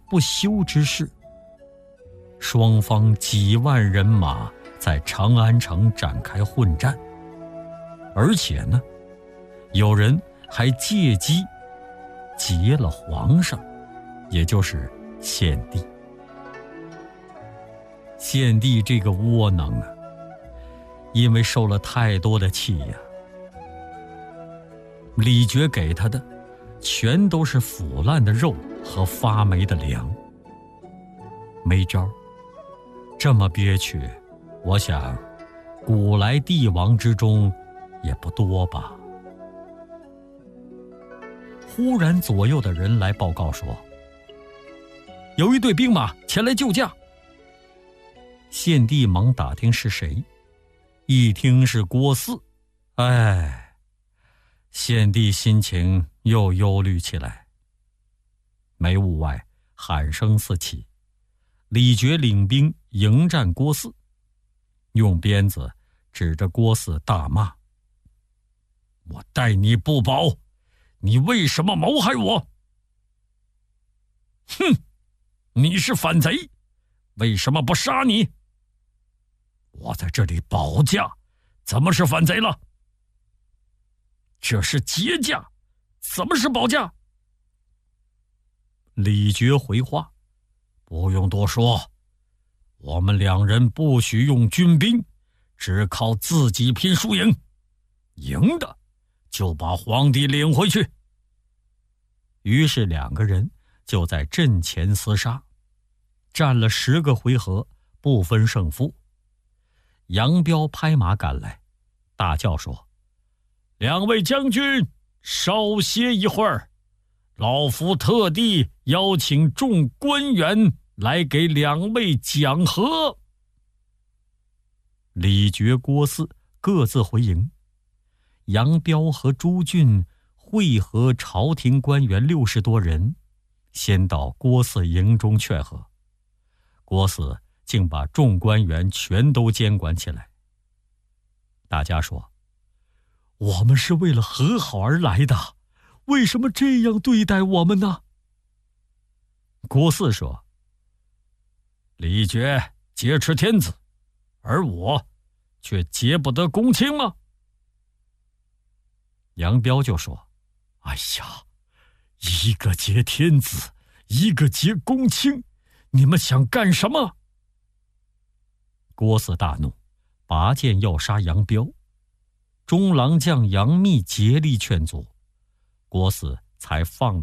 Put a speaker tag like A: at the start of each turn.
A: 不休之事。双方几万人马在长安城展开混战，而且呢，有人还借机劫了皇上，也就是献帝。献帝这个窝囊啊，因为受了太多的气呀，李傕给他的全都是腐烂的肉和发霉的粮。没招，这么憋屈，我想古来帝王之中也不多吧。忽然左右的人来报告说，有一队兵马前来救驾。献帝忙打听是谁，一听是郭汜，献帝心情又忧虑起来。没屋外喊声四起，李傕领兵迎战郭汜，用鞭子指着郭汜大骂：我待你不薄，你为什么谋害我？哼，你是反贼，为什么不杀你？我在这里保驾，怎么是反贼了？这是劫驾，怎么是保驾？李傕回话：不用多说，我们两人不许用军兵，只靠自己拼输赢，赢的就把皇帝领回去。于是两个人就在阵前厮杀，战了10个回合，不分胜负。杨彪拍马赶来，大叫说：两位将军，稍歇一会儿，老夫特地邀请众官员来给两位讲和。李傕、郭汜各自回营，杨彪和朱俊会合朝廷官员60多人，先到郭汜营中劝和。郭汜竟把众官员全都监管起来。大家说，我们是为了和好而来的，为什么这样对待我们呢？郭汜说，李傕劫持天子，而我却劫不得公卿吗？杨彪就说，哎呀，一个劫天子，一个劫公卿，你们想干什么？郭汜大怒，拔剑要杀杨彪。中郎将杨密竭力劝阻，郭汜才放